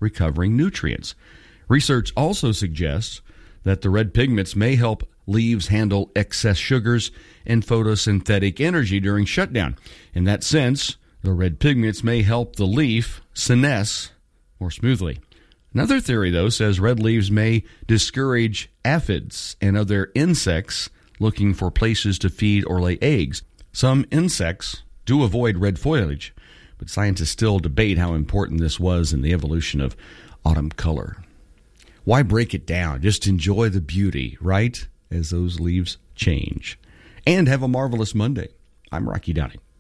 recovering nutrients. Research also suggests that the red pigments may help leaves handle excess sugars and photosynthetic energy during shutdown. In that sense, the red pigments may help the leaf senesce more smoothly. Another theory, though, says red leaves may discourage aphids and other insects looking for places to feed or lay eggs. Some insects do avoid red foliage, but scientists still debate how important this was in the evolution of autumn color. Why break it down? Just enjoy the beauty, right, as those leaves change. And have a marvelous Monday. I'm Rocky Downing.